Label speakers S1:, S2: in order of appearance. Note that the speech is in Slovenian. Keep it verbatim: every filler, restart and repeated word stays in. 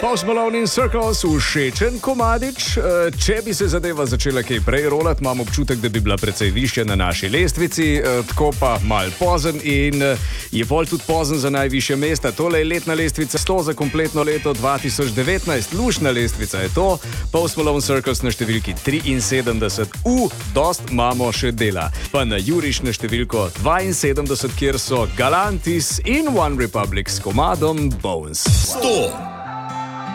S1: Post Malone in Circles, všečen komadič. Če bi se zadeva začela kaj prej rolati, imam občutek, da bi bila precej višja na naši lestvici, tako pa mal pozen in je pol tudi pozen za najvišje mesta. Tole je letna lestvica sto za kompletno leto dva tisoč devetnajst. Lušna lestvica je to. Post Malone Circles na številki triinsedemdeset. U, dost imamo še dela. Pa na juriš na številko dvainsedemdeset, kjer so Galantis in One Republic s komadom Bones.
S2: sto.